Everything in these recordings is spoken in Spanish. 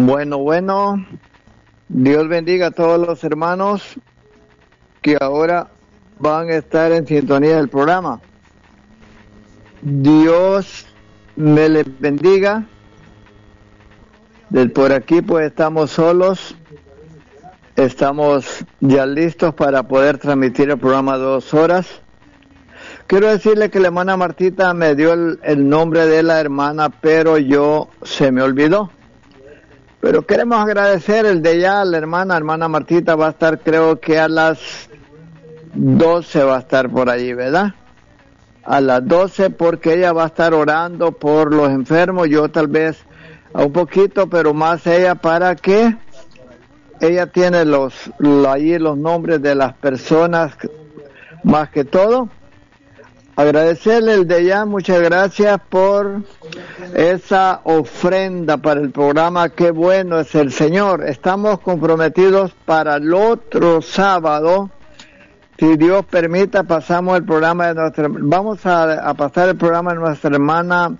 Bueno, Dios bendiga a todos los hermanos que ahora van a estar en sintonía del programa. Dios me les bendiga. Por aquí pues estamos solos. Estamos ya listos para poder transmitir el programa 2 horas. Quiero decirle que la hermana Martita me dio el nombre de la hermana, pero se me olvidó. Pero queremos agradecer el de ya, la hermana Martita va a estar, creo que a las 12 va a estar por allí, ¿verdad? A las 12, porque ella va a estar orando por los enfermos, yo tal vez un poquito, pero más ella, para que ella tiene allí los nombres de las personas, más que todo. Agradecerle el de ya, muchas gracias por esa ofrenda para el programa. Qué bueno es el Señor. Estamos comprometidos para el otro sábado. Si Dios permita, pasamos el programa vamos a pasar el programa de nuestra hermana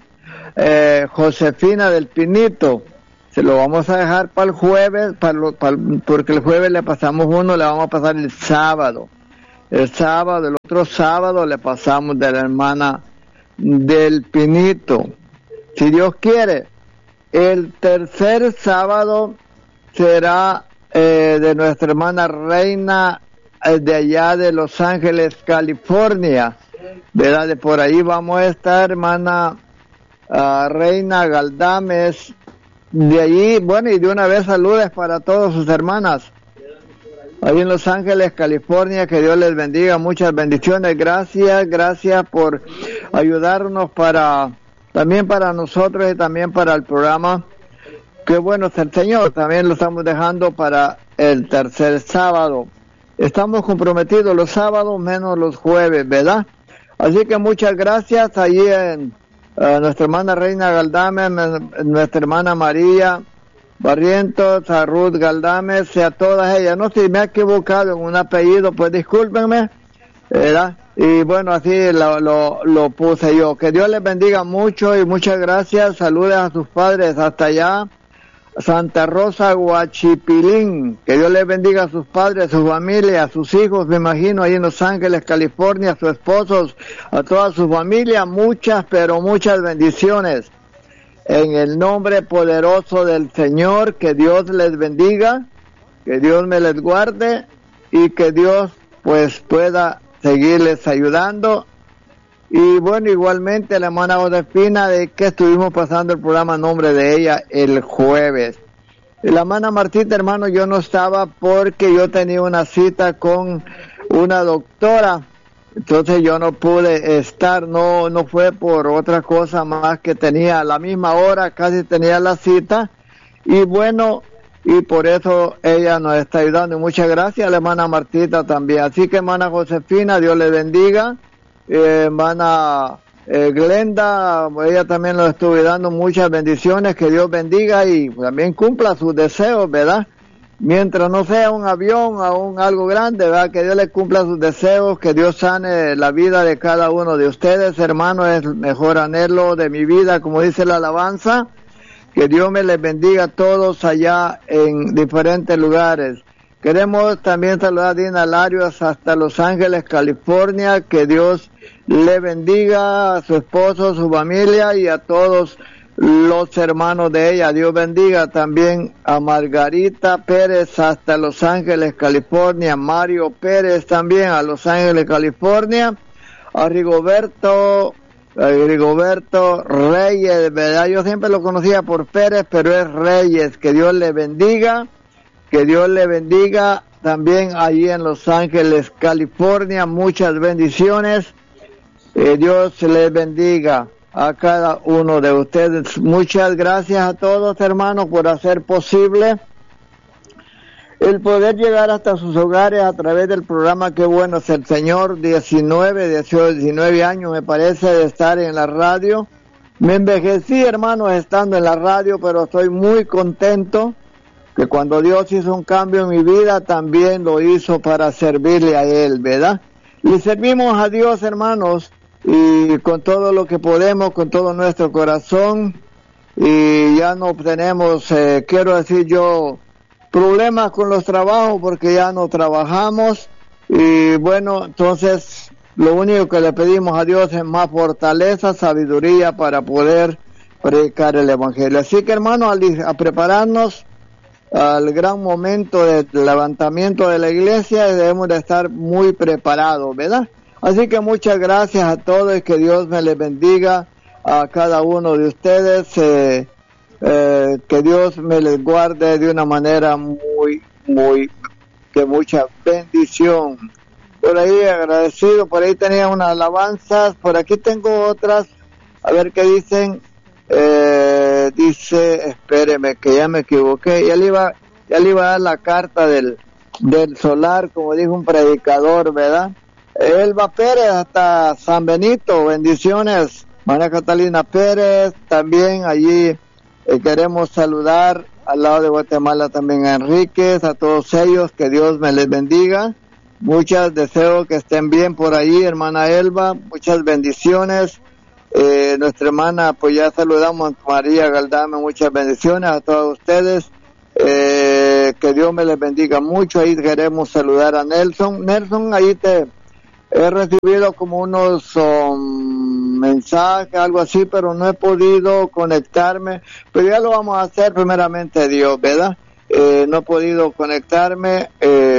Josefina del Pinito. Se lo vamos a dejar para el jueves, porque el jueves le pasamos uno, le vamos a pasar el sábado. El otro sábado le pasamos de la hermana del Pinito. Si Dios quiere, el tercer sábado será de nuestra hermana Reina de allá de Los Ángeles, California. ¿Verdad? De por ahí vamos a estar, hermana Reina Galdames. De allí, bueno, y de una vez saludes para todas sus hermanas. Ahí en Los Ángeles, California, que Dios les bendiga, muchas bendiciones, gracias por ayudarnos también para nosotros y también para el programa. Qué bueno es el Señor, también lo estamos dejando para el tercer sábado. Estamos comprometidos los sábados menos los jueves, ¿verdad? Así que muchas gracias allí en nuestra hermana Reina Galdame, nuestra hermana María Barrientos, a Ruth Galdames y a todas ellas. No sé si me he equivocado en un apellido, pues discúlpenme, ¿verdad? Y bueno, así lo puse yo. Que Dios les bendiga mucho y muchas gracias. Saludos a sus padres hasta allá, Santa Rosa, Huachipilín. Que Dios les bendiga a sus padres, a su familia, a sus hijos, me imagino, ahí en Los Ángeles, California, a sus esposos, a toda su familia. Muchas, pero muchas bendiciones. En el nombre poderoso del Señor, que Dios les bendiga, que Dios me les guarde y que Dios pues pueda seguirles ayudando. Y bueno, igualmente la hermana Josefina, de que estuvimos pasando el programa a nombre de ella el jueves. Y la hermana Martita, hermano, yo no estaba porque yo tenía una cita con una doctora. Entonces yo no pude estar, no fue por otra cosa más que tenía a la misma hora, casi tenía la cita, y bueno, y por eso ella nos está ayudando, y muchas gracias a la hermana Martita también. Así que hermana Josefina, Dios le bendiga, hermana Glenda, ella también nos estuvo dando muchas bendiciones, que Dios bendiga y también cumpla sus deseos, ¿verdad? Mientras no sea un avión o algo grande, ¿verdad? Que Dios le cumpla sus deseos, que Dios sane la vida de cada uno de ustedes, hermano, es el mejor anhelo de mi vida, como dice la alabanza. Que Dios me les bendiga a todos allá en diferentes lugares. Queremos también saludar a Dina Larios hasta Los Ángeles, California. Que Dios le bendiga a su esposo, su familia y a todos los hermanos de ella. Dios bendiga también a Margarita Pérez hasta Los Ángeles, California. Mario Pérez también a Los Ángeles, California. A Rigoberto Reyes, ¿verdad? Yo siempre lo conocía por Pérez, pero es Reyes. Que Dios le bendiga. Que Dios le bendiga también allí en Los Ángeles, California. Muchas bendiciones. Dios les bendiga a cada uno de ustedes. Muchas gracias a todos, hermanos, por hacer posible el poder llegar hasta sus hogares a través del programa. Qué bueno es el Señor. 19 años me parece de estar en la radio. Me envejecí, hermanos, estando en la radio, pero estoy muy contento que cuando Dios hizo un cambio en mi vida, también lo hizo para servirle a Él, ¿verdad? Y servimos a Dios, hermanos, y con todo lo que podemos, con todo nuestro corazón, y ya no tenemos, quiero decir yo, problemas con los trabajos porque ya no trabajamos. Y bueno, entonces lo único que le pedimos a Dios es más fortaleza, sabiduría para poder predicar el Evangelio. Así que, hermanos, a prepararnos al gran momento del levantamiento de la iglesia, debemos de estar muy preparados, ¿verdad? Así que muchas gracias a todos y que Dios me les bendiga a cada uno de ustedes, que Dios me les guarde de una manera muy, de mucha bendición. Por ahí agradecido, por ahí tenía unas alabanzas, por aquí tengo otras, a ver qué dicen. Dice, espéreme que ya me equivoqué, ya le iba a dar la carta del solar, como dijo un predicador, ¿verdad? Elba Pérez hasta San Benito, bendiciones. María Catalina Pérez, también allí queremos saludar al lado de Guatemala también a Enríquez, a todos ellos, que Dios me les bendiga. Muchas deseo que estén bien por ahí, hermana Elba, muchas bendiciones. Nuestra hermana, pues ya saludamos a María Galdame, muchas bendiciones a todos ustedes, que Dios me les bendiga mucho. Ahí queremos saludar a Nelson, ahí te he recibido como unos mensajes, algo así, pero no he podido conectarme, pero ya lo vamos a hacer primeramente Dios, ¿verdad? No he podido conectarme,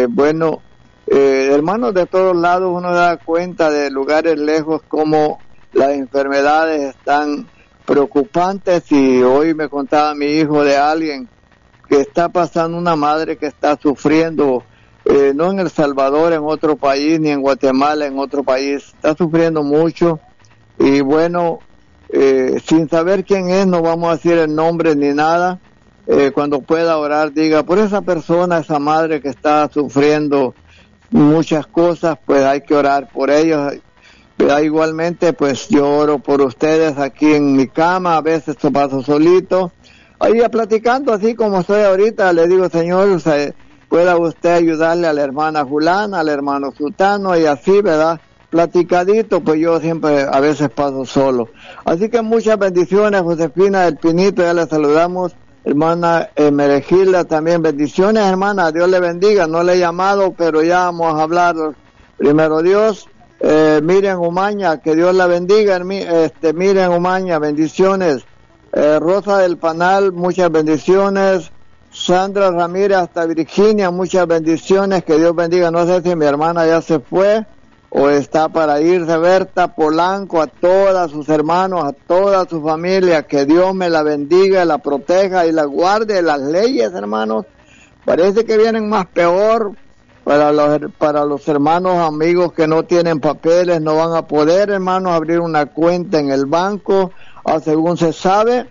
hermanos, de todos lados uno da cuenta de lugares lejos como las enfermedades están preocupantes, y hoy me contaba mi hijo de alguien que está pasando, una madre que está sufriendo, no en El Salvador, en otro país, ni en Guatemala, en otro país, está sufriendo mucho, y bueno, sin saber quién es, no vamos a decir el nombre ni nada, cuando pueda orar, diga, por esa persona, esa madre que está sufriendo muchas cosas, pues hay que orar por ellos. Igualmente, pues yo oro por ustedes aquí en mi cama, a veces lo paso solito, ahí platicando así como estoy ahorita, le digo, Señor, pueda usted ayudarle a la hermana Julana, al hermano Sutano, y así, ¿verdad? Platicadito, pues yo siempre a veces paso solo. Así que muchas bendiciones, Josefina del Pinito, ya le saludamos, hermana Meregilda también, bendiciones, hermana, Dios le bendiga, no le he llamado, pero ya vamos a hablar, primero Dios. Miriam Umaña, que Dios la bendiga, Miriam Umaña, bendiciones. Rosa del Panal, muchas bendiciones. Sandra Ramírez hasta Virginia, muchas bendiciones, que Dios bendiga. No sé si mi hermana ya se fue o está para irse. Berta Polanco, a todos sus hermanos, a toda su familia, que Dios me la bendiga, la proteja y la guarde. Las leyes, hermanos, parece que vienen más peor. Para los hermanos amigos que no tienen papeles, no van a poder, hermanos, abrir una cuenta en el banco, según se sabe.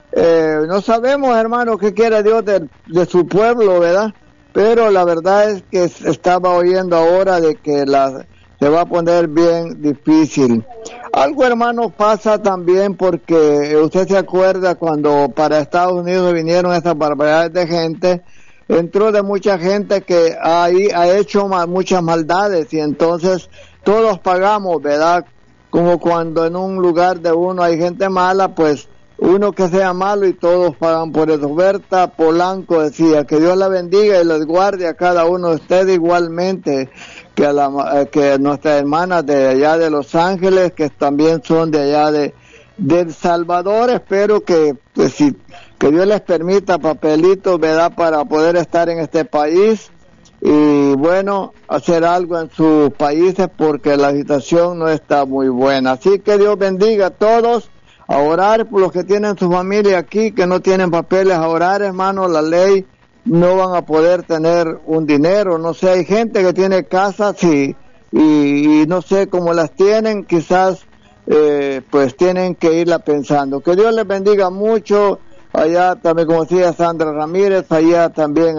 No sabemos, hermanos, qué quiere Dios de su pueblo, ¿verdad? Pero la verdad es que estaba oyendo ahora de que se va a poner bien difícil. Algo, hermanos, pasa también porque usted se acuerda cuando para Estados Unidos vinieron esas barbaridades de gente, entró de mucha gente que ahí ha hecho muchas maldades, y entonces todos pagamos, ¿verdad? Como cuando en un lugar de uno hay gente mala, pues uno que sea malo y todos pagan por eso. Berta Polanco decía, que Dios la bendiga y les guarde a cada uno de ustedes, igualmente que que nuestras hermanas de allá de Los Ángeles, que también son de allá de El Salvador. Espero que, pues, que Dios les permita papelitos, ¿verdad?, para poder estar en este país y, bueno, hacer algo en sus países, porque la situación no está muy buena. Así que Dios bendiga a todos, a orar por los que tienen su familia aquí, que no tienen papeles, a orar, hermano. La ley no van a poder tener un dinero, no sé, hay gente que tiene casas y no sé cómo las tienen, quizás pues tienen que irla pensando. Que Dios les bendiga mucho. Allá también, como decía Sandra Ramírez, allá también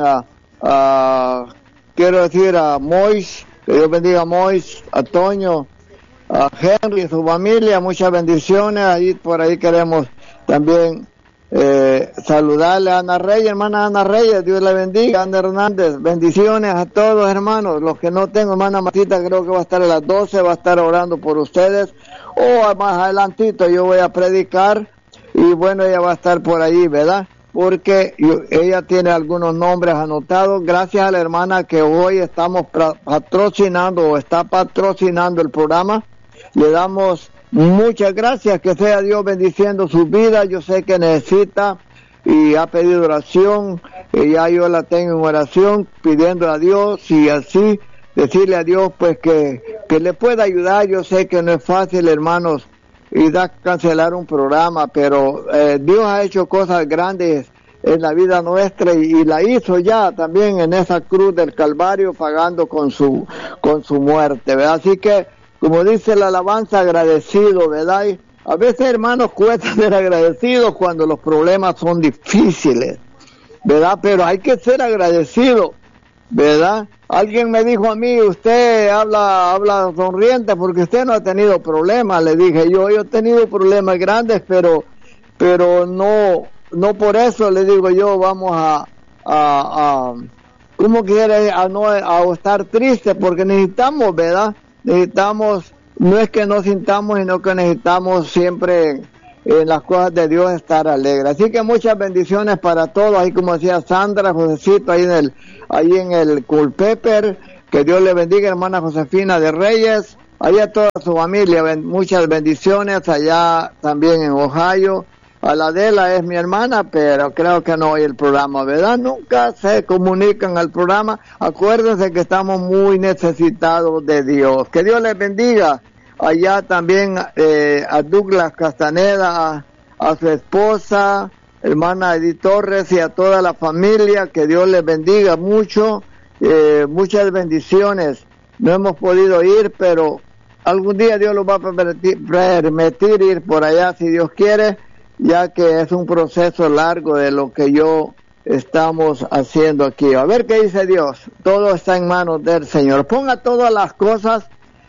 quiero decir a Mois, que Dios bendiga a Mois, a Toño, a Henry y su familia, muchas bendiciones. Ahí por ahí queremos también saludarle a Ana Reyes, hermana Ana Reyes, Dios la bendiga. Ana Hernández, bendiciones a todos, hermanos. Los que no tengo, hermana Matita, creo que va a estar a las 12, va a estar orando por ustedes, o más adelantito yo voy a predicar. Y y bueno, ella va a estar por ahí, ¿verdad? Porque ella tiene algunos nombres anotados. Gracias a la hermana que hoy estamos patrocinando o está patrocinando el programa. Le damos muchas gracias, que sea Dios bendiciendo su vida. Yo sé que necesita y ha pedido oración, y ya yo la tengo en oración, pidiendo a Dios y así decirle a Dios pues que le pueda ayudar. Yo sé que no es fácil, hermanos, y da cancelar un programa, pero Dios ha hecho cosas grandes en la vida nuestra y la hizo ya también en esa cruz del Calvario, pagando con su muerte, ¿verdad? Así que, como dice la alabanza, agradecido, ¿verdad? Y a veces, hermanos, cuesta ser agradecidos cuando los problemas son difíciles, ¿verdad? Pero hay que ser agradecido, ¿verdad? Alguien me dijo a mí, usted habla sonriente porque usted no ha tenido problemas. Le dije, yo he tenido problemas grandes, pero no por eso le digo yo vamos a ¿cómo quiere? A estar triste, porque necesitamos, ¿verdad? Necesitamos, no es que nos sintamos, sino que necesitamos siempre en las cosas de Dios estar alegres. Así que muchas bendiciones para todos, ahí como decía Sandra, Josecito, ahí en el Culpeper, que Dios le bendiga, hermana Josefina de Reyes, ahí a toda su familia, muchas bendiciones, allá también en Ohio. A la Adela es mi hermana, pero creo que no oye el programa, ¿verdad? Nunca se comunican al programa. Acuérdense que estamos muy necesitados de Dios. Que Dios les bendiga. Allá también a Douglas Castaneda, a su esposa, hermana Edith Torres, y a toda la familia. Que Dios les bendiga mucho. Muchas bendiciones. No hemos podido ir, pero algún día Dios nos va a permitir ir por allá, si Dios quiere, ya que es un proceso largo de lo que estamos haciendo aquí. A ver qué dice Dios. Todo está en manos del Señor. Ponga todas las cosas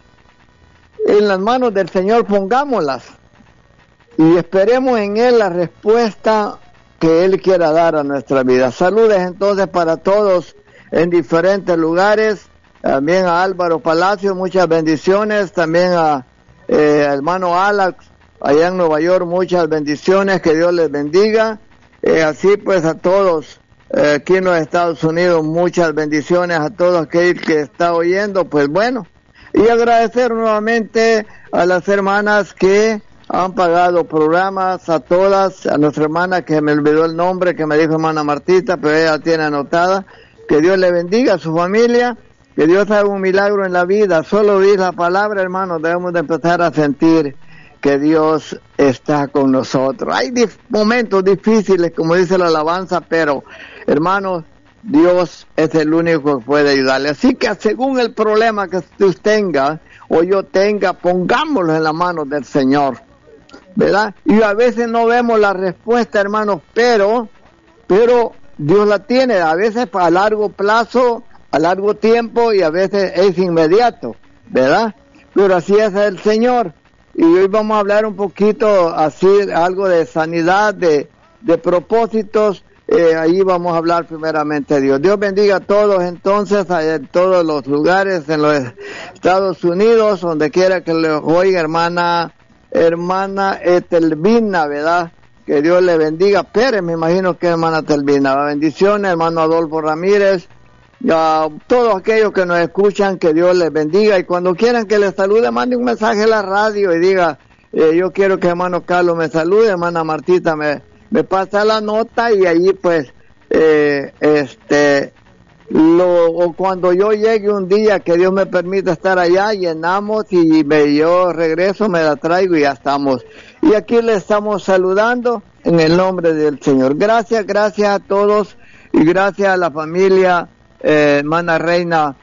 en las manos del Señor, pongámoslas y esperemos en Él la respuesta que Él quiera dar a nuestra vida. Saludes entonces para todos en diferentes lugares. También a Álvaro Palacio, muchas bendiciones. También a hermano Alex allá en Nueva York, muchas bendiciones, que Dios les bendiga. Así pues a todos aquí en los Estados Unidos, muchas bendiciones a todos aquellos que está oyendo, pues bueno, y agradecer nuevamente a las hermanas que han pagado programas, a todas, a nuestra hermana que me olvidó el nombre, que me dijo hermana Martita, pero ella tiene anotada. Que Dios le bendiga a su familia, que Dios haga un milagro en la vida. Solo oír la palabra, hermanos, debemos de empezar a sentir que Dios está con nosotros. Hay momentos difíciles, como dice la alabanza, pero, hermanos, Dios es el único que puede ayudarle. Así que según el problema que usted tenga o yo tenga, pongámoslo en las manos del Señor, ¿verdad? Y a veces no vemos la respuesta, hermanos, pero Dios la tiene, a veces a largo plazo, a largo tiempo, y a veces es inmediato, ¿verdad? Pero así es el Señor. Y hoy vamos a hablar un poquito, así, algo de sanidad, de propósitos. Ahí vamos a hablar primeramente de Dios. Dios bendiga a todos entonces, en todos los lugares, en los Estados Unidos, donde quiera que le oiga, hermana Etelvina, ¿verdad? Que Dios le bendiga. Pérez, me imagino que es hermana Telvina. Bendiciones, hermano Adolfo Ramírez. A todos aquellos que nos escuchan, que Dios les bendiga, y cuando quieran que les salude, mande un mensaje a la radio y diga, yo quiero que hermano Carlos me salude, hermana Martita me pasa la nota, y allí pues o cuando yo llegue un día que Dios me permita estar allá, llenamos y yo regreso, me la traigo y ya estamos. Y aquí le estamos saludando en el nombre del Señor. Gracias a todos, y gracias a la familia, hermana Reina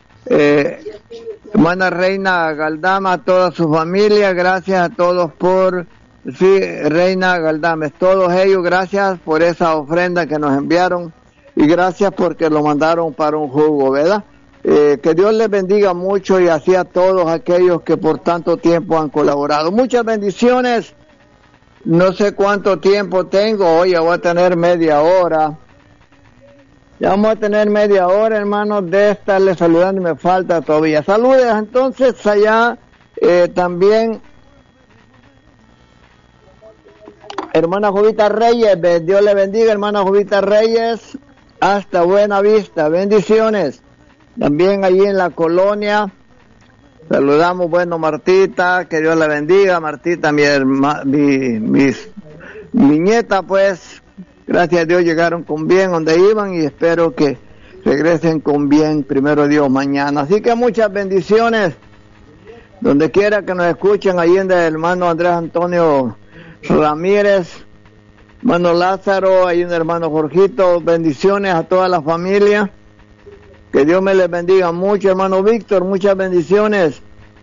Galdama, a toda su familia. Gracias a todos Reina Galdames, todos ellos, gracias por esa ofrenda que nos enviaron, y gracias porque lo mandaron para un jugo, ¿verdad? Que Dios les bendiga mucho, y así a todos aquellos que por tanto tiempo han colaborado. Muchas bendiciones. No sé cuánto tiempo tengo, hoy ya voy a tener media hora. Ya vamos a tener media hora, hermanos, de estarles saludando, y me falta todavía. Saludes entonces allá también Hermana Jovita Reyes, Dios le bendiga, hermana Jovita Reyes, hasta Buena Vista, bendiciones. También allí en la colonia, saludamos, bueno, Martita, que Dios le bendiga, Martita, mi nieta, pues, gracias a Dios llegaron con bien donde iban y espero que regresen con bien, primero Dios, mañana. Así que muchas bendiciones, donde quiera que nos escuchen, ahí en el hermano Andrés Antonio Ramírez, hermano Lázaro, ahí en el hermano Jorgito, bendiciones a toda la familia, que Dios me les bendiga mucho, hermano Víctor, muchas bendiciones.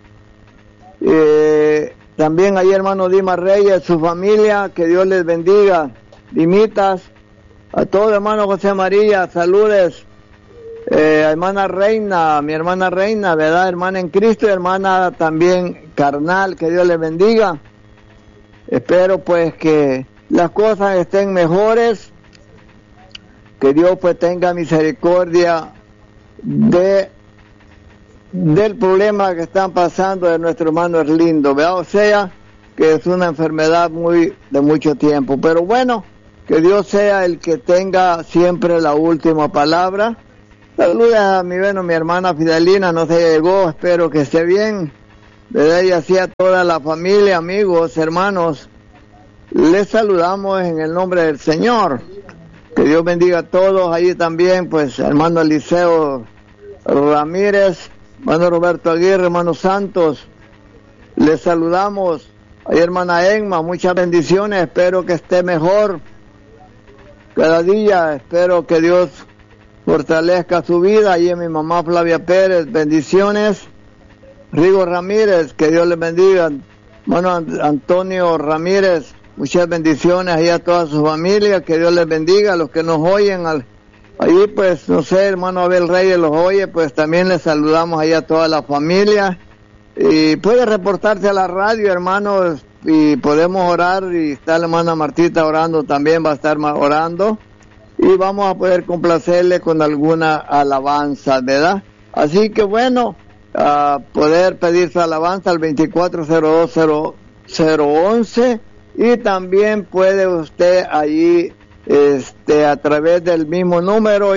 También ahí hermano Dimas Reyes, su familia, que Dios les bendiga. Dimitas, a todo hermano José María, saludes. Hermana Reina, mi hermana Reina, ¿verdad? Hermana en Cristo, hermana también carnal, que Dios les bendiga. Espero pues que las cosas estén mejores, que Dios pues tenga misericordia del problema que están pasando de nuestro hermano Erlindo, ¿verdad? O sea, que es una enfermedad de mucho tiempo, pero bueno, que Dios sea el que tenga siempre la última palabra. Saluda a mi hermana Fidelina, no se llegó, espero que esté bien, ¿verdad? Y así a toda la familia, amigos, hermanos, les saludamos en el nombre del Señor. Que Dios bendiga a todos, ahí también, pues, hermano Eliseo Ramírez, hermano Roberto Aguirre, hermano Santos, les saludamos. Ahí hermana Enma, muchas bendiciones, espero que esté mejor cada día, espero que Dios fortalezca su vida. Ahí en mi mamá Flavia Pérez, bendiciones. Rigo Ramírez, que Dios les bendiga. Hermano Antonio Ramírez, muchas bendiciones ahí a toda su familia, que Dios les bendiga. A los que nos oyen, ahí pues, no sé, hermano Abel Reyes los oye, pues también les saludamos ahí a toda la familia. Y puede reportarse a la radio, hermanos, y podemos orar, y está la hermana Martita orando también, va a estar orando, y vamos a poder complacerle con alguna alabanza, ¿verdad? Así que bueno, poder pedir su alabanza al 24020011, y también puede usted allí, a través del mismo número,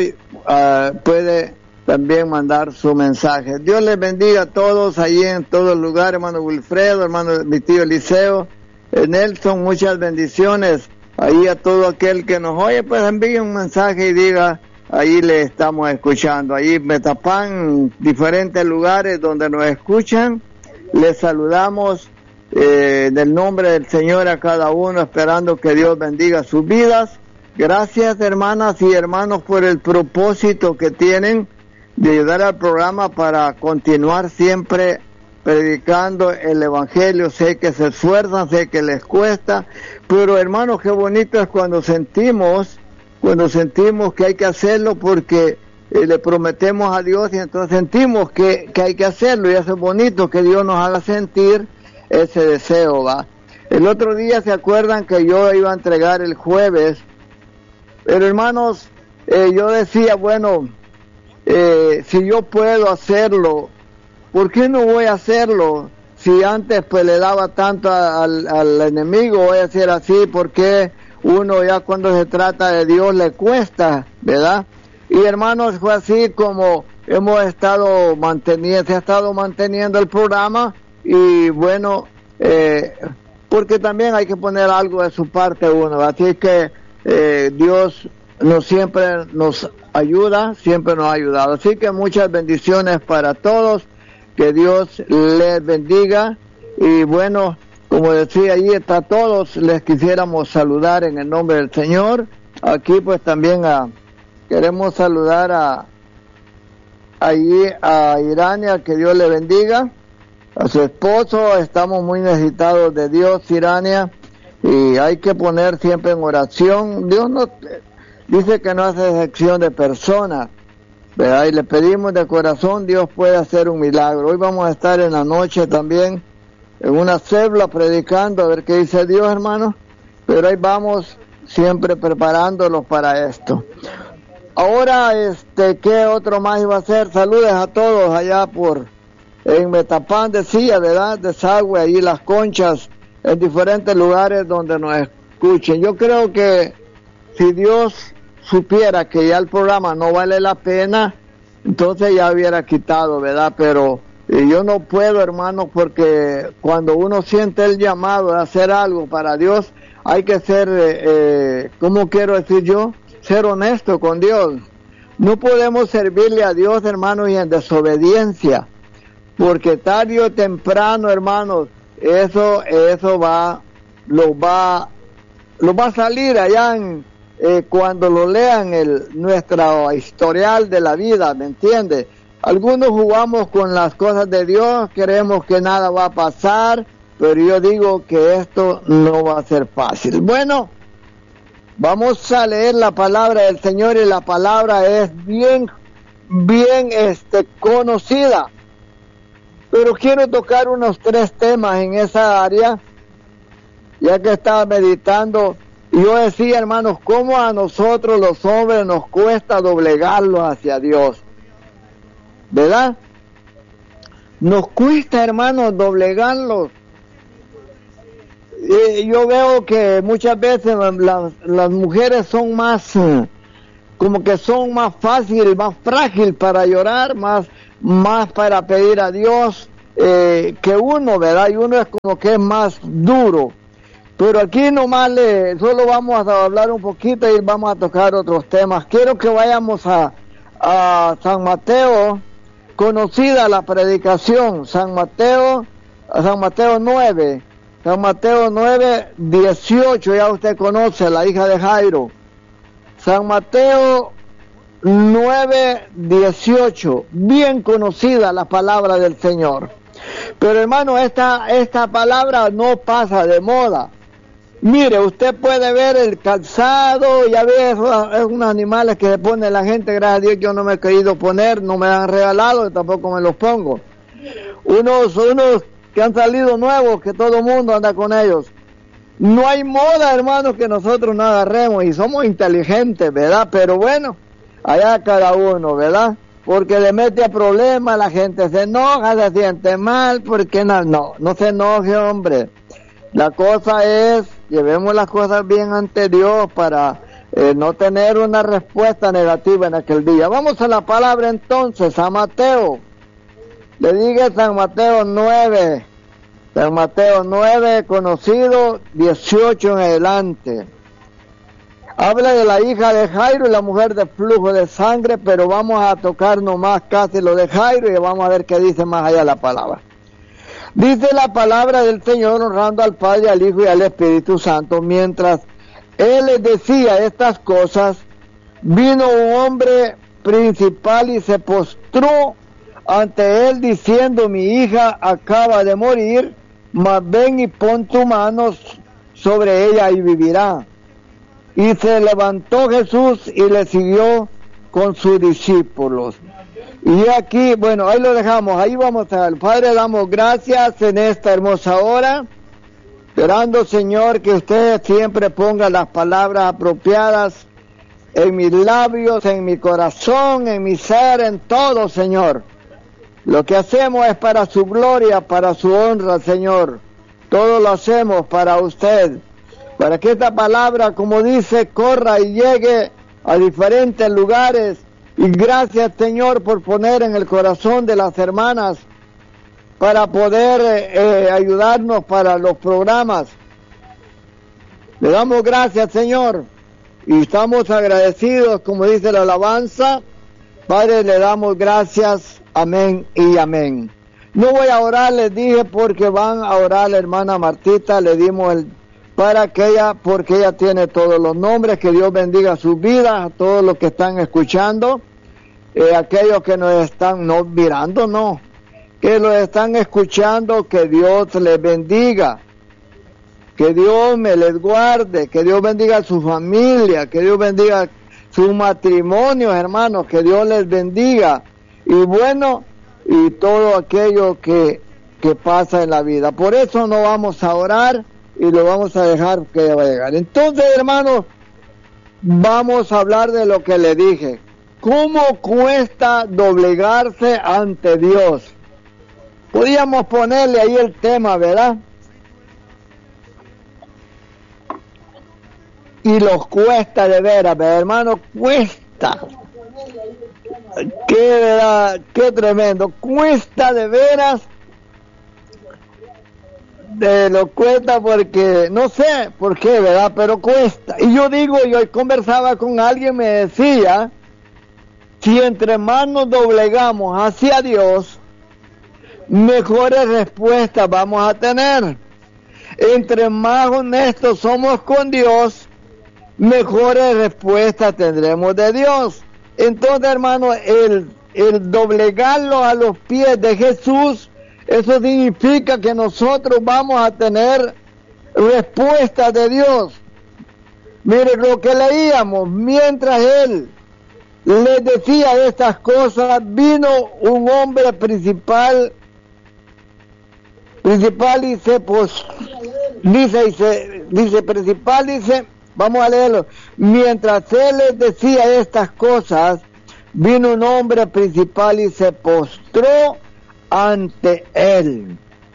puede también mandar su mensaje. Dios les bendiga a todos allí en todo el lugar, hermano Wilfredo, hermano mi tío Eliseo, Nelson, muchas bendiciones. Ahí a todo aquel que nos oye, pues envíe un mensaje y diga, ahí le estamos escuchando. Ahí en Metapán, diferentes lugares donde nos escuchan, les saludamos en el nombre del Señor a cada uno, esperando que Dios bendiga sus vidas. Gracias, hermanas y hermanos, por el propósito que tienen de ayudar al programa para continuar siempre predicando el Evangelio. Sé que se esfuerzan, sé que les cuesta, pero hermanos, qué bonito es cuando sentimos que hay que hacerlo, porque le prometemos a Dios y entonces sentimos que hay que hacerlo, y eso es bonito, que Dios nos haga sentir ese deseo, ¿va? El otro día, ¿se acuerdan que yo iba a entregar el jueves? Pero hermanos, yo decía, bueno, si yo puedo hacerlo, ¿por qué no voy a hacerlo? Si antes pues le daba tanto al enemigo, voy a decir así, porque uno ya cuando se trata de Dios le cuesta, ¿verdad? Y hermanos, fue así como hemos estado manteniendo, se ha estado manteniendo el programa, y bueno, porque también hay que poner algo de su parte uno, así que Dios siempre nos ayuda, siempre nos ha ayudado. Así que muchas bendiciones para todos, que Dios les bendiga. Y bueno, como decía, allí está todos, les quisiéramos saludar en el nombre del Señor. Aquí pues también queremos saludar allí a Irania, que Dios le bendiga, a su esposo. Estamos muy necesitados de Dios, Irania, y hay que poner siempre en oración. Dios no dice que no hace excepción de personas, ¿verdad? Y le pedimos de corazón, Dios puede hacer un milagro. Hoy vamos a estar en la noche también en una célula predicando, a ver qué dice Dios, hermano, pero ahí vamos siempre preparándolos para esto. Ahora, ¿qué otro más iba a hacer? Saludos a todos allá en Metapán, decía, ¿verdad? Desagüe, ahí Las Conchas, en diferentes lugares donde nos escuchen. Yo creo que si Dios supiera que ya el programa no vale la pena, entonces ya hubiera quitado, ¿verdad? Pero yo no puedo, hermano, porque cuando uno siente el llamado de hacer algo para Dios, hay que ser, ¿cómo quiero decir yo? Ser honesto con Dios. No podemos servirle a Dios, hermanos, y en desobediencia, porque tarde o temprano, hermanos, eso lo va a salir allá cuando lo lean nuestro historial de la vida, ¿me entiende? Algunos jugamos con las cosas de Dios, creemos que nada va a pasar, pero yo digo que esto no va a ser fácil. Bueno, vamos a leer la palabra del Señor, y la palabra es bien conocida. Pero quiero tocar unos 3 temas en esa área, ya que estaba meditando. Y yo decía, hermanos, cómo a nosotros los hombres nos cuesta doblegarlos hacia Dios, ¿verdad? Nos cuesta, hermanos, doblegarlos. Yo veo que muchas veces las mujeres son más, como que son más fáciles, más frágiles para llorar, más para pedir a Dios que uno, ¿verdad? Y uno es como que es más duro. Pero aquí nomás solo vamos a hablar un poquito y vamos a tocar otros temas. Quiero que vayamos a San Mateo, conocida la predicación, San Mateo 9. San Mateo 9, 18, ya usted conoce, la hija de Jairo. San Mateo 9, 18, bien conocida la palabra del Señor. Pero hermano, esta palabra no pasa de moda. Mire, usted puede ver el calzado, ya ve unos animales que se pone la gente, gracias a Dios yo no me he querido poner, no me han regalado y tampoco me los pongo. Unos que han salido nuevos, que todo el mundo anda con ellos. No hay moda, hermanos, que nosotros no agarremos, y somos inteligentes, ¿verdad? Pero bueno, allá cada uno, ¿verdad? Porque le mete a problemas, la gente se enoja, se siente mal, porque no se enoje, hombre. La cosa es, llevemos las cosas bien ante Dios para no tener una respuesta negativa en aquel día. Vamos a la palabra entonces, a Mateo. Le diga San Mateo 9, San Mateo 9, conocido, 18 en adelante. Habla de la hija de Jairo y la mujer de flujo de sangre, pero vamos a tocar nomás casi lo de Jairo y vamos a ver qué dice más allá la palabra. Dice la palabra del Señor, honrando al Padre, al Hijo y al Espíritu Santo. Mientras Él les decía estas cosas, vino un hombre principal y se postró ante él diciendo: mi hija acaba de morir, mas ven y pon tus manos sobre ella y vivirá. Y se levantó Jesús y le siguió con sus discípulos. Y aquí, bueno, ahí lo dejamos, ahí vamos a ver. Padre, damos gracias en esta hermosa hora, esperando, Señor, que usted siempre ponga las palabras apropiadas en mis labios, en mi corazón, en mi ser, en todo, Señor. Lo que hacemos es para su gloria, para su honra, Señor. Todo lo hacemos para usted, para que esta palabra, como dice, corra y llegue a diferentes lugares. Y gracias, Señor, por poner en el corazón de las hermanas para poder ayudarnos para los programas. Le damos gracias, Señor, y estamos agradecidos, como dice la alabanza. Padre, le damos gracias, amén y amén. No voy a orar, les dije, porque van a orar la hermana Martita, le dimos porque ella tiene todos los nombres. Que Dios bendiga sus vidas, a todos los que están escuchando, aquellos que nos están no mirando, no, que los están escuchando, que Dios les bendiga, que Dios me les guarde, que Dios bendiga a su familia, que Dios bendiga sus matrimonios, hermanos, que Dios les bendiga, y bueno, y todo aquello que pasa en la vida. Por eso no vamos a orar y lo vamos a dejar que va a llegar. Entonces, hermanos, vamos a hablar de lo que le dije. ¿Cómo cuesta doblegarse ante Dios? Podríamos ponerle ahí el tema, ¿verdad? y los cuesta de veras, hermano, cuesta. Qué tremendo, cuesta de veras, lo cuesta porque, no sé por qué, ¿verdad? Pero cuesta. Y yo hoy conversaba con alguien, me decía, si entre más nos doblegamos hacia Dios, mejores respuestas vamos a tener. Entre más honestos somos con Dios, mejores respuestas tendremos de Dios. Entonces, hermano, el doblegarlo a los pies de Jesús, eso significa que nosotros vamos a tener respuestas de Dios. Mire lo que leíamos, mientras él les decía estas cosas, vino un hombre principal y se dice, vamos a leerlo, mientras él les decía estas cosas, vino un hombre principal y se postró ante él.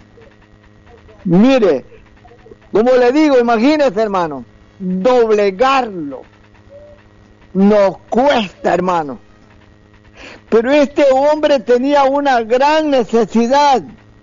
Mire, como le digo, imagínese, hermano, doblegarlo nos cuesta, hermano, pero este hombre tenía una gran necesidad.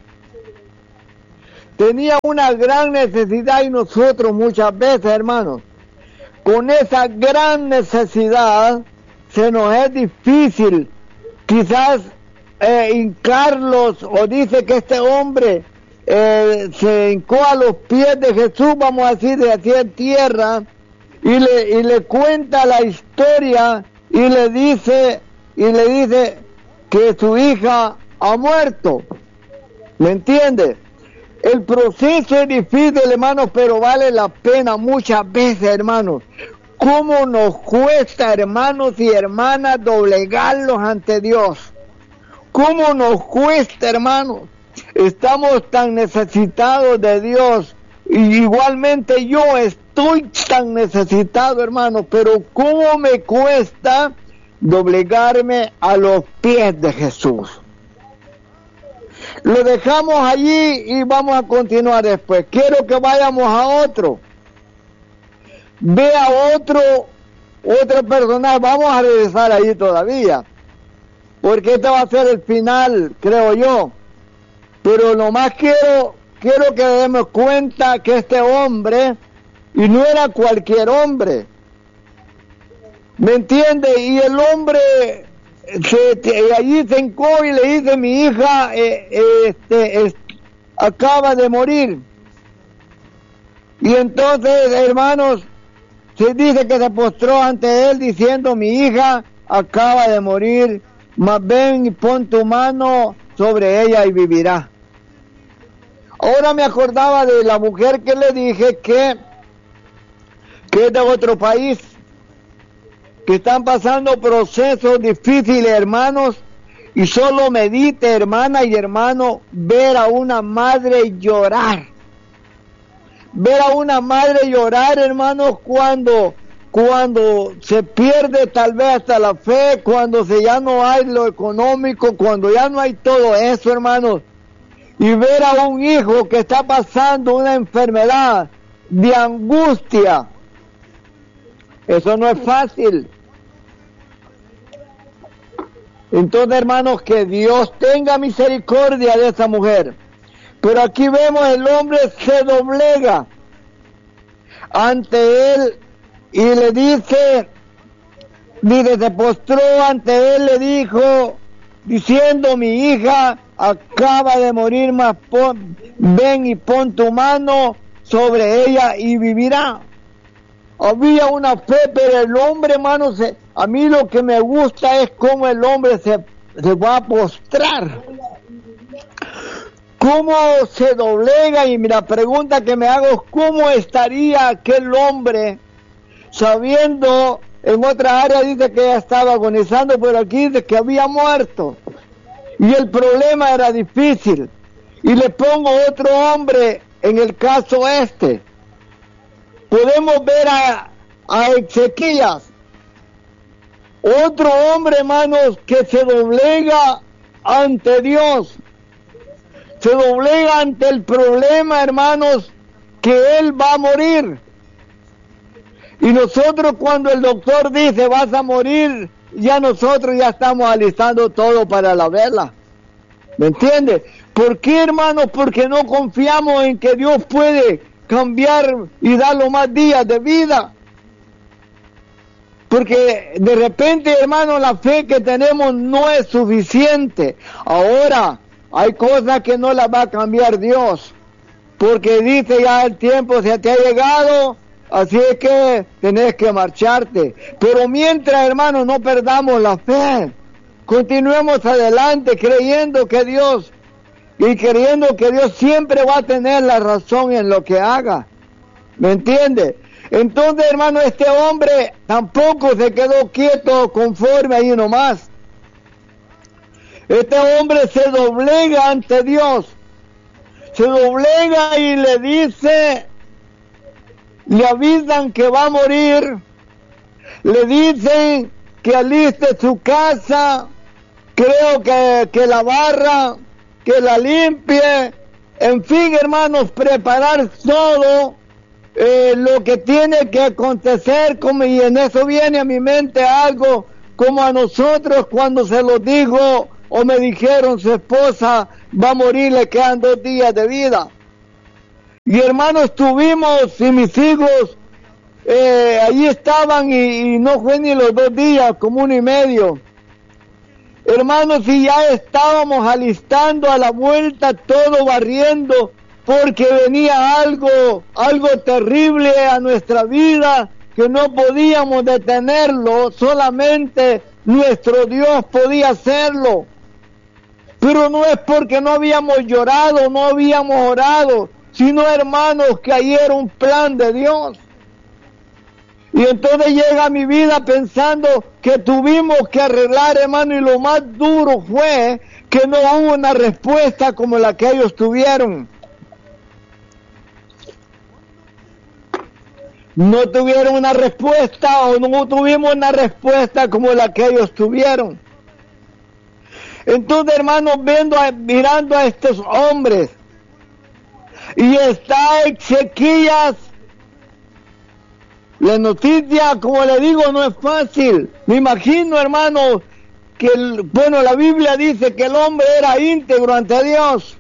Y nosotros muchas veces, hermanos, con esa gran necesidad se nos es difícil quizás hincarlos, o dice que este hombre se hincó a los pies de Jesús, vamos a decir, de aquí en tierra, y le cuenta la historia y le dice que su hija ha muerto. ¿Me entiende? El proceso es difícil, hermanos, pero vale la pena muchas veces, hermanos. ¿Cómo nos cuesta, hermanos y hermanas, doblegarlos ante Dios? ¿Cómo nos cuesta, hermanos? Estamos tan necesitados de Dios. Y igualmente yo estoy tan necesitado, hermanos, pero ¿cómo me cuesta doblegarme a los pies de Jesús? Lo dejamos allí y vamos a continuar después. Quiero que vayamos a otro. Vea otro personaje. Vamos a regresar ahí todavía, porque este va a ser el final, creo yo. Pero nomás quiero que demos cuenta que este hombre, y no era cualquier hombre, ¿me entiende? Y el hombre allí se hincó y le dice, mi hija acaba de morir. Y entonces, hermanos, se dice que se postró ante él diciendo, mi hija acaba de morir, mas ven y pon tu mano sobre ella y vivirá. Ahora me acordaba de la mujer que le dije que es de otro país, que están pasando procesos difíciles, hermanos, y solo medite, hermana y hermano, ver a una madre llorar. Ver a una madre llorar, hermanos, cuando se pierde tal vez hasta la fe, cuando ya no hay lo económico, cuando ya no hay todo eso, hermanos. Y ver a un hijo que está pasando una enfermedad de angustia, eso no es fácil. Entonces, hermanos, que Dios tenga misericordia de esa mujer. Pero aquí vemos el hombre se doblega ante él y le dice, se postró ante él, le dijo, diciendo, mi hija acaba de morir, mas ven y pon tu mano sobre ella y vivirá. Había una fe, pero el hombre, hermanos, a mí lo que me gusta es cómo el hombre se va a postrar. ¿Cómo se doblega? Y la pregunta que me hago es, ¿cómo estaría aquel hombre sabiendo, en otra área dice que ya estaba agonizando, pero aquí dice que había muerto? Y el problema era difícil. Y le pongo otro hombre en el caso este. Podemos ver a Ezequías, otro hombre, hermanos, que se doblega ante Dios. Se doblega ante el problema, hermanos, que él va a morir. Y nosotros cuando el doctor dice vas a morir, ya nosotros ya estamos alistando todo para la vela. ¿Me entiende? ¿Por qué, hermanos? Porque no confiamos en que Dios puede cambiar y darnos más días de vida. Porque de repente, hermanos, la fe que tenemos no es suficiente. Ahora, hay cosas que no las va a cambiar Dios. Porque dice ya el tiempo se te ha llegado, así es que tenés que marcharte. Pero mientras, hermanos, no perdamos la fe. Continuemos adelante creyendo que Dios, y creyendo que Dios siempre va a tener la razón en lo que haga. ¿Me entiende? Entonces, hermano, este hombre tampoco se quedó quieto conforme ahí nomás. Este hombre se doblega ante Dios. Se doblega y le dice, le avisan que va a morir, le dicen que aliste su casa, creo que la barra, que la limpie, en fin, hermanos, preparar todo lo que tiene que acontecer, y en eso viene a mi mente algo como a nosotros cuando se lo dijo o me dijeron su esposa va a morir, le quedan 2 días de vida. Y hermanos, estuvimos y mis hijos allí estaban y no fue ni los 2 días, como 1 y medio. Hermanos, y ya estábamos alistando a la vuelta, todo barriendo, porque venía algo terrible a nuestra vida, que no podíamos detenerlo, solamente nuestro Dios podía hacerlo. Pero no es porque no habíamos llorado, no habíamos orado, sino, hermanos, que ahí era un plan de Dios. Y entonces llega a mi vida pensando que tuvimos que arreglar, hermano, y lo más duro fue que no hubo una respuesta como la que ellos tuvieron. No tuvieron una respuesta, o no tuvimos una respuesta como la que ellos tuvieron. Entonces, hermanos, mirando a estos hombres, y está Ezequías. La noticia, como le digo, no es fácil. Me imagino, hermano, que la Biblia dice que el hombre era íntegro ante Dios.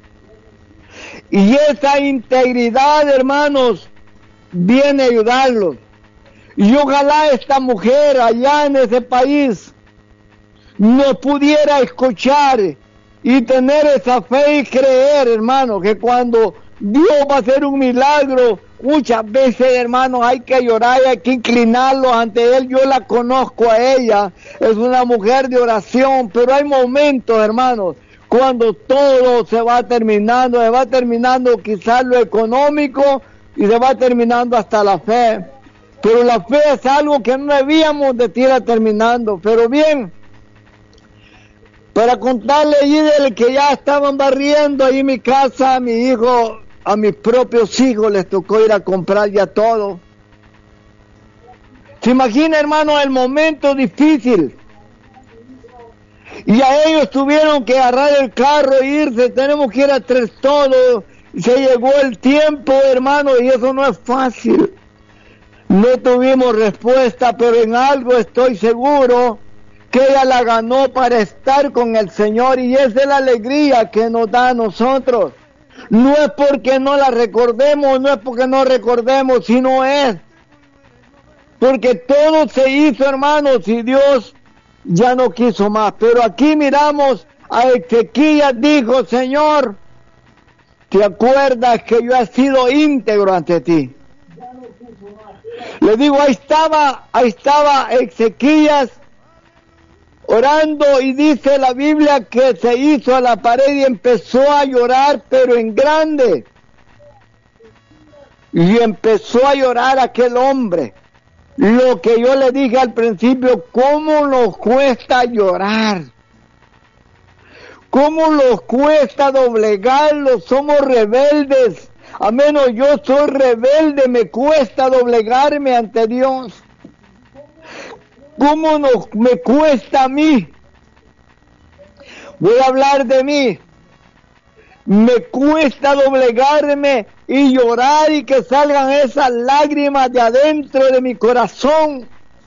Y esa integridad, hermanos, viene a ayudarlos. Y ojalá esta mujer allá en ese país no pudiera escuchar y tener esa fe y creer, hermano, que cuando Dios va a hacer un milagro, muchas veces, hermanos, hay que llorar y hay que inclinarlos ante Él. Yo la conozco a ella, es una mujer de oración, pero hay momentos, hermanos, cuando todo se va terminando quizás lo económico y se va terminando hasta la fe. Pero la fe es algo que no debíamos de tirar terminando. Pero bien, para contarle allí del que ya estaban barriendo ahí mi casa, a mi hijo, a mis propios hijos les tocó ir a comprar ya todo. Se imagina, hermano, el momento difícil. Y a ellos tuvieron que agarrar el carro e irse, tenemos que ir a traer todo. Se llegó el tiempo, hermano, y eso no es fácil. No tuvimos respuesta, pero en algo estoy seguro, que ella la ganó para estar con el Señor, y esa es la alegría que nos da a nosotros. No es porque no la recordemos, no es porque no recordemos, sino es porque todo se hizo, hermanos, y Dios ya no quiso más. Pero aquí miramos a Ezequías, dijo: Señor, ¿te acuerdas que yo he sido íntegro ante ti? Le digo, ahí estaba Ezequías orando, y dice la Biblia que se hizo a la pared y empezó a llorar, pero en grande. Y empezó a llorar aquel hombre. Lo que yo le dije al principio, ¿cómo nos cuesta llorar? ¿Cómo nos cuesta doblegarlo? Somos rebeldes. A menos yo soy rebelde, me cuesta doblegarme ante Dios. ¿Cómo me cuesta a mí? Voy a hablar de mí. me cuesta doblegarme y llorar y que salgan esas lágrimas de adentro de mi corazón.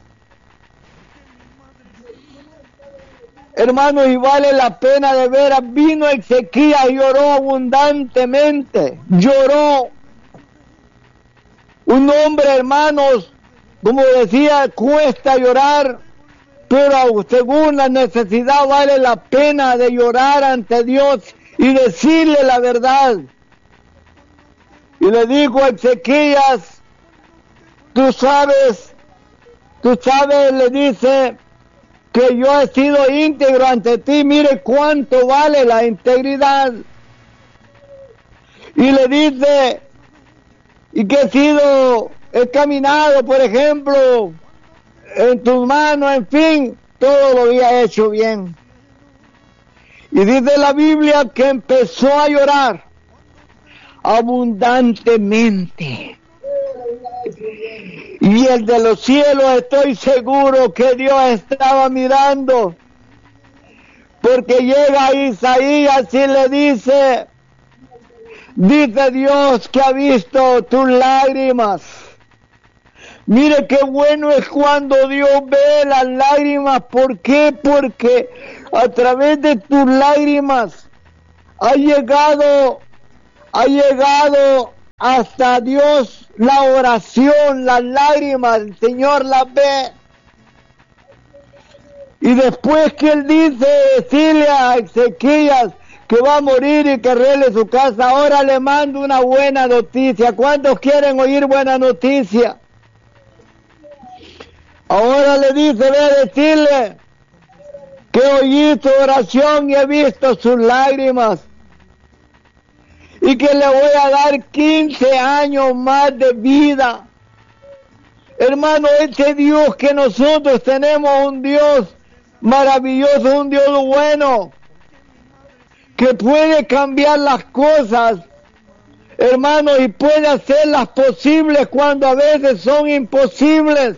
Hermanos, y vale la pena de veras. Vino Ezequías y lloró abundantemente. Lloró. Un hombre, hermanos, como decía, cuesta llorar, pero según la necesidad vale la pena de llorar ante Dios y decirle la verdad. Y le dijo a Ezequías, tú sabes, le dice, que yo he sido íntegro ante ti, mire cuánto vale la integridad. Y le dice, y que he caminado, por ejemplo, en tus manos, en fin, todo lo había hecho bien. Y dice la Biblia que empezó a llorar abundantemente. Y el de los cielos, estoy seguro que Dios estaba mirando, porque llega a Isaías y le dice Dios que ha visto tus lágrimas. Mire qué bueno es cuando Dios ve las lágrimas. ¿Por qué? Porque a través de tus lágrimas ha llegado hasta Dios la oración, las lágrimas, el Señor las ve. Y después que Él dice, decirle a Ezequías que va a morir y que arregle su casa, ahora le mando una buena noticia. ¿Cuántos quieren oír buena noticia? Ahora le dice, ve a decirle que oí su oración y he visto sus lágrimas, y que le voy a dar 15 años más de vida. Hermano, ese Dios que nosotros tenemos, un Dios maravilloso, un Dios bueno, que puede cambiar las cosas, hermano, y puede hacerlas posibles cuando a veces son imposibles.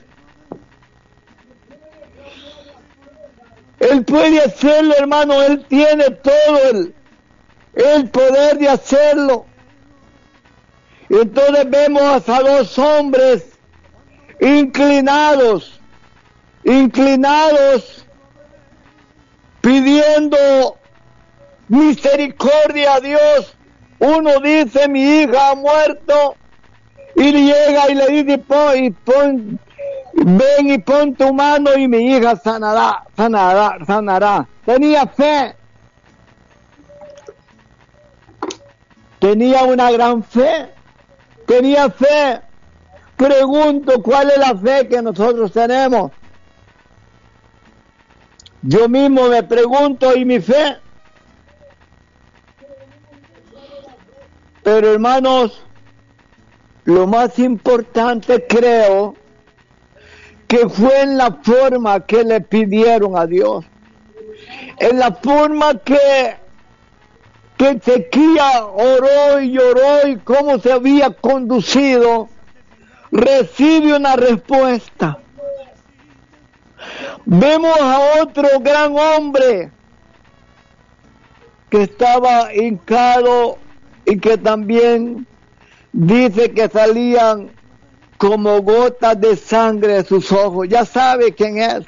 Él puede hacerlo, hermano, Él tiene todo el poder de hacerlo. Y entonces vemos a dos hombres inclinados, pidiendo misericordia a Dios. Uno dice, mi hija ha muerto, y llega y le dice, ven y pon tu mano y mi hija sanará. Tenía fe. Tenía una gran fe. Tenía fe. Pregunto, ¿cuál es la fe que nosotros tenemos? Yo mismo me pregunto, ¿y mi fe? Pero hermanos, lo más importante creo que fue en la forma que le pidieron a Dios. En la forma que Ezequías oró y lloró y cómo se había conducido, recibe una respuesta. Vemos a otro gran hombre que estaba hincado y que también dice que salían como gotas de sangre de sus ojos. Ya sabe quién es.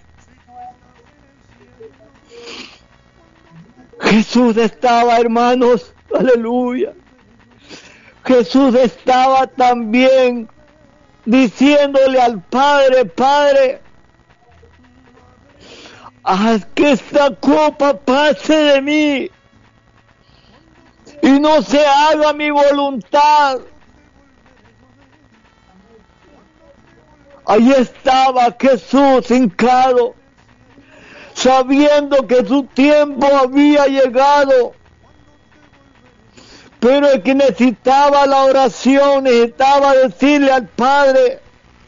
Jesús estaba, hermanos, aleluya. Jesús estaba también diciéndole al Padre, Padre, haz que esta copa pase de mí y no se haga mi voluntad. Ahí estaba Jesús hincado, sabiendo que su tiempo había llegado, pero el que necesitaba la oración, necesitaba decirle al Padre,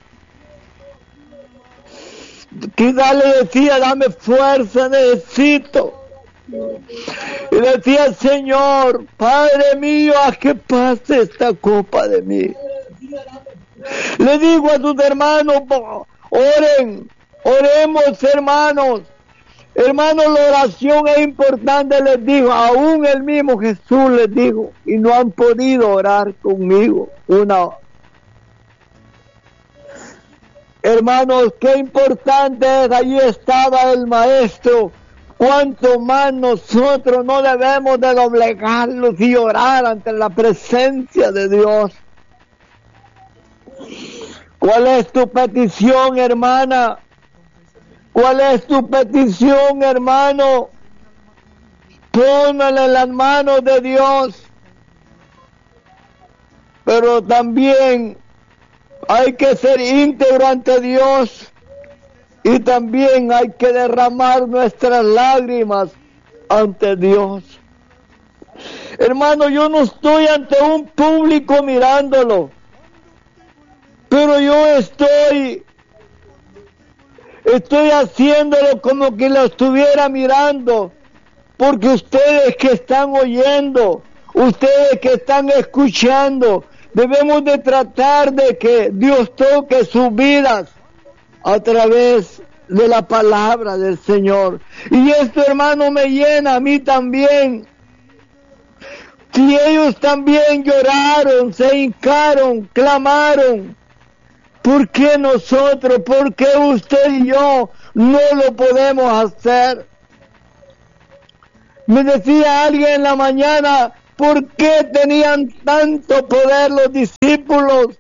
quizás le decía, dame fuerza, necesito. Y decía, Señor, Padre mío, haz que pase esta copa de mí. Le digo a tus hermanos, oremos, hermanos. Hermanos, la oración es importante, les digo, aún el mismo Jesús les dijo, y no han podido orar conmigo. Hermanos, qué importante es, allí estaba el Maestro. Cuanto más nosotros no debemos de doblegarnos y orar ante la presencia de Dios. ¿Cuál es tu petición, hermana? ¿Cuál es tu petición, hermano? Póngala en las manos de Dios. Pero también hay que ser íntegro ante Dios. Y también hay que derramar nuestras lágrimas ante Dios. Hermano, yo no estoy ante un público mirándolo. Pero yo estoy haciéndolo como que lo estuviera mirando, porque ustedes que están oyendo, ustedes que están escuchando, debemos de tratar de que Dios toque sus vidas a través de la palabra del Señor. Y esto, hermano, me llena a mí también. Si ellos también lloraron, se hincaron, clamaron, ¿por qué nosotros, por qué usted y yo no lo podemos hacer? Me decía alguien en la mañana, ¿por qué tenían tanto poder los discípulos?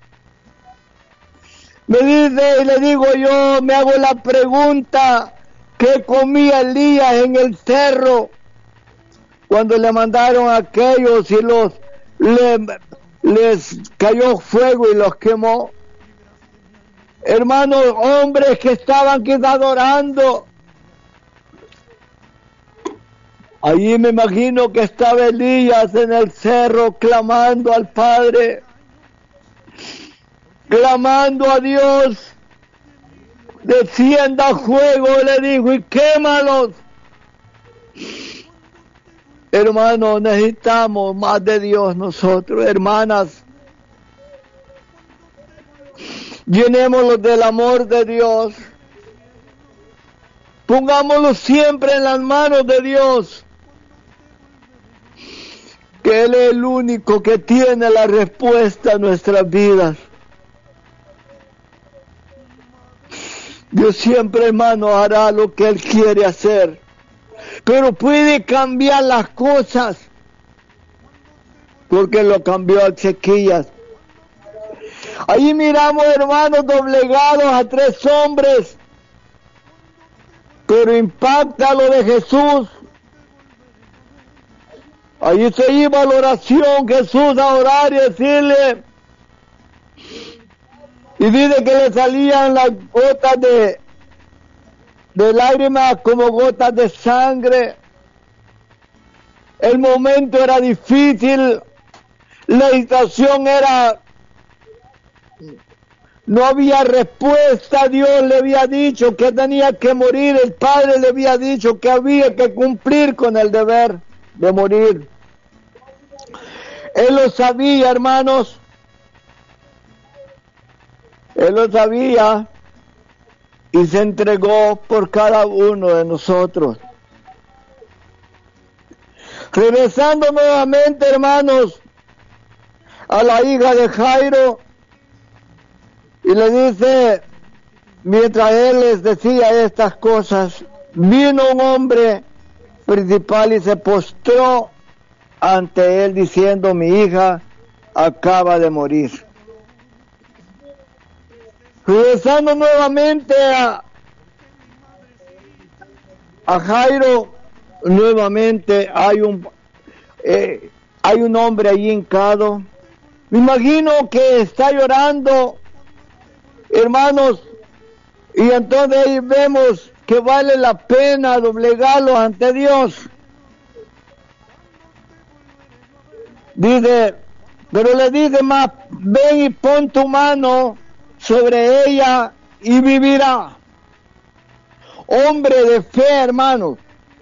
Me dice, y le digo yo, me hago la pregunta, ¿qué comía Elías en el cerro? Cuando le mandaron a aquellos y les cayó fuego y los quemó. Hermanos, hombres que estaban quizás adorando. Allí me imagino que estaba Elías en el cerro clamando al Padre, clamando a Dios. Descienda fuego, le dijo, y quémalos. Hermanos, necesitamos más de Dios nosotros, hermanas. Llenémoslos del amor de Dios. Pongámoslo siempre en las manos de Dios. Que Él es el único que tiene la respuesta a nuestras vidas. Dios siempre, hermano, hará lo que Él quiere hacer. Pero puede cambiar las cosas. Porque lo cambió a Ezequías. Ahí miramos, hermanos, doblegados a 3 hombres. Pero impacta lo de Jesús. Allí se iba la oración, Jesús a orar y decirle. Y dice que le salían las gotas de lágrimas como gotas de sangre. El momento era difícil. La situación era... No había respuesta. Dios le había dicho que tenía que morir. El Padre le había dicho que había que cumplir con el deber de morir. Él lo sabía, hermanos. Él lo sabía y se entregó por cada uno de nosotros. Regresando nuevamente, hermanos, a la hija de Jairo, y le dice, mientras él les decía estas cosas, vino un hombre principal y se postró ante él diciendo, mi hija acaba de morir. Regresando nuevamente a Jairo, nuevamente hay un hombre allí hincado. Me imagino que está llorando, hermanos, y entonces ahí vemos que vale la pena doblegarlo ante Dios. Dice, pero le dice más, ven y pon tu mano sobre ella y vivirá. Hombre de fe, hermanos.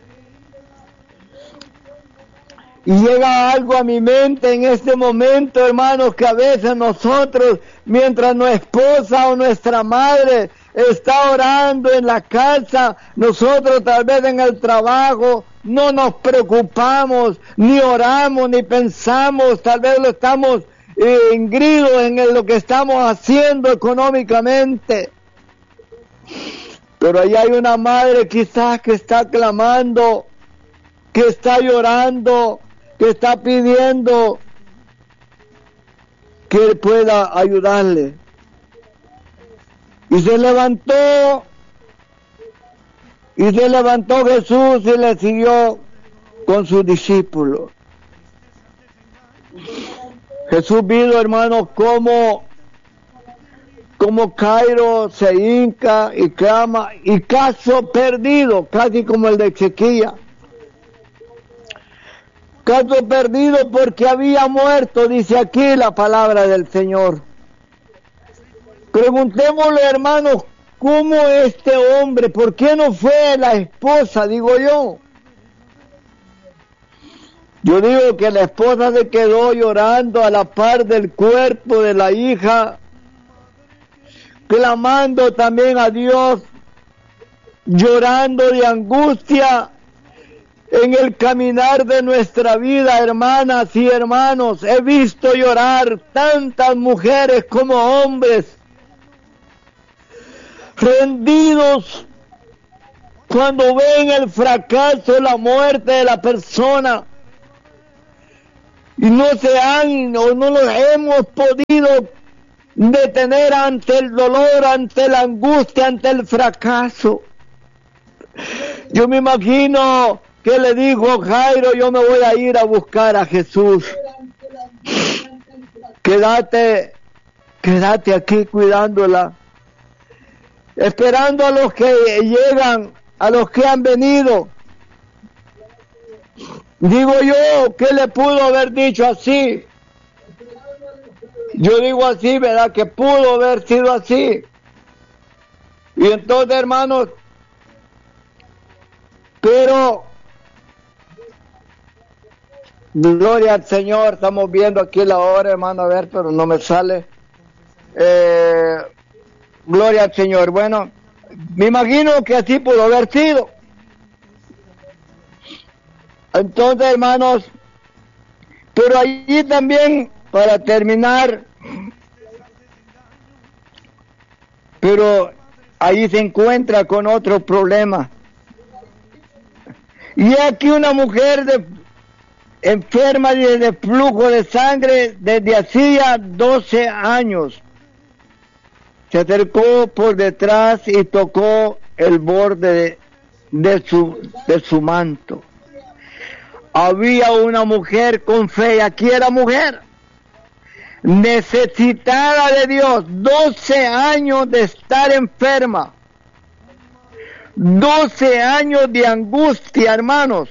Y llega algo a mi mente en este momento, hermanos, que a veces nosotros, mientras nuestra esposa o nuestra madre está orando en la casa, nosotros tal vez en el trabajo no nos preocupamos, ni oramos, ni pensamos, tal vez lo estamos ingridos en lo que estamos haciendo económicamente. Pero ahí hay una madre quizás que está clamando, que está llorando, que está pidiendo que pueda ayudarle. Y se levantó Jesús y le siguió con sus discípulos. Jesús vio, hermanos, como Jairo se hinca y clama, y caso perdido, casi como el de Ezequiel. Caso perdido porque había muerto, dice aquí la palabra del Señor. Preguntémosle, hermanos, ¿cómo este hombre, por qué no fue la esposa, digo yo? Yo digo que la esposa se quedó llorando a la par del cuerpo de la hija, clamando también a Dios, llorando de angustia en el caminar de nuestra vida, hermanas y hermanos. He visto llorar tantas mujeres como hombres, rendidos cuando ven el fracaso, la muerte de la persona, y no los hemos podido detener ante el dolor, ante la angustia, ante el fracaso. Yo me imagino que le dijo Jairo: yo me voy a ir a buscar a Jesús. Quédate aquí cuidándola, esperando a los que llegan, a los que han venido. Digo yo, ¿qué le pudo haber dicho así? Yo digo así, ¿verdad? Que pudo haber sido así. Y entonces, hermanos, pero gloria al Señor. Estamos viendo aquí la hora, hermano, a ver, pero no me sale. Gloria al Señor. Bueno, me imagino que así pudo haber sido. Entonces, hermanos, pero allí también, para terminar, pero ahí se encuentra con otro problema. Y aquí una mujer enferma de flujo de sangre desde hacía 12 años. Se acercó por detrás y tocó el borde de su manto. Había una mujer con fe, aquí era mujer, necesitada de Dios, 12 años de estar enferma, 12 años de angustia, hermanos,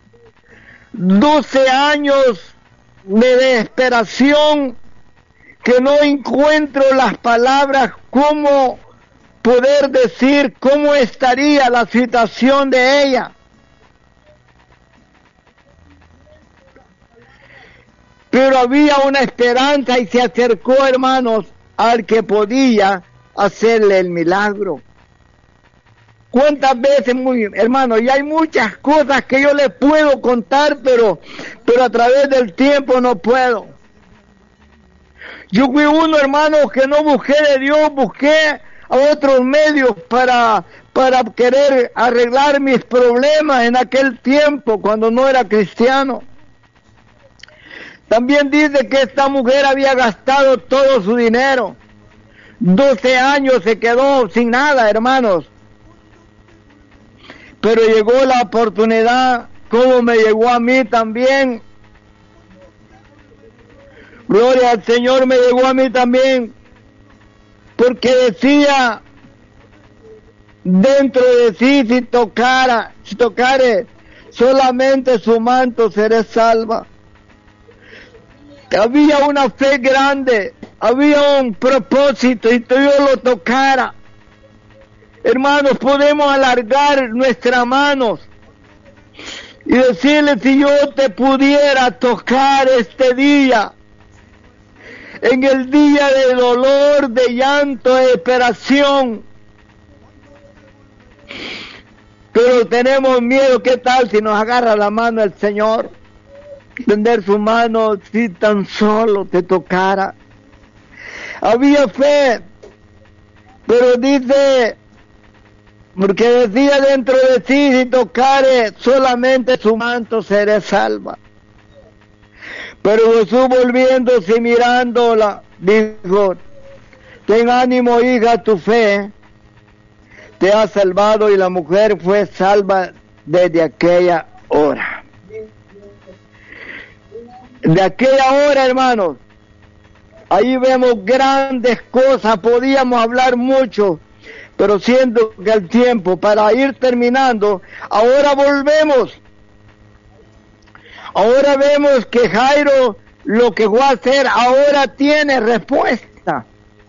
12 años de desesperación, que no encuentro las palabras cómo poder decir cómo estaría la situación de ella. Pero había una esperanza y se acercó, hermanos, al que podía hacerle el milagro. ¿Cuántas veces, hermanos? Y hay muchas cosas que yo les puedo contar, pero a través del tiempo no puedo. Yo fui uno, hermanos, que no busqué de Dios, busqué a otros medios para querer arreglar mis problemas en aquel tiempo, cuando no era cristiano. También dice que esta mujer había gastado todo su dinero. 12 años se quedó sin nada, hermanos. Pero llegó la oportunidad, como me llegó a mí también. Gloria al Señor, me llegó a mí también. Porque decía dentro de sí, si tocare solamente su manto, seré salva. Había una fe grande, había un propósito, y yo lo tocara. Hermanos, podemos alargar nuestras manos y decirle: si yo te pudiera tocar este día, en el día de dolor, de llanto, de desesperación, Pero tenemos miedo. ¿Qué tal si nos agarra la mano el Señor? Tender su mano, si tan solo te tocara. Había fe, pero dice, porque decía dentro de sí, si tocare solamente su manto seré salva. Pero Jesús volviéndose y mirándola, dijo, ten ánimo, hija, tu fe te ha salvado, y la mujer fue salva desde aquella hora. De aquella hora, hermanos, ahí vemos grandes cosas, podíamos hablar mucho, pero siendo que el tiempo para ir terminando, ahora volvemos. Ahora vemos que Jairo lo que va a hacer ahora tiene respuesta.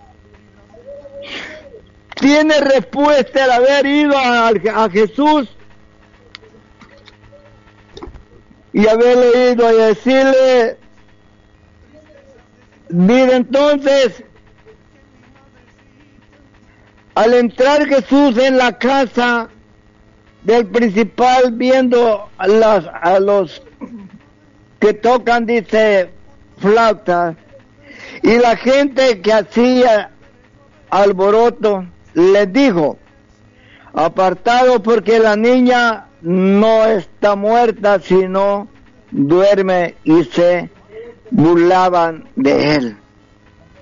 Tiene respuesta al haber ido a Jesús y haberle ido a decirle, mire, entonces, al entrar Jesús en la casa del principal, viendo a los que tocan, dice, flauta, y la gente que hacía alboroto, les dijo, apartado, porque la niña no está muerta, sino duerme, y se burlaban de él.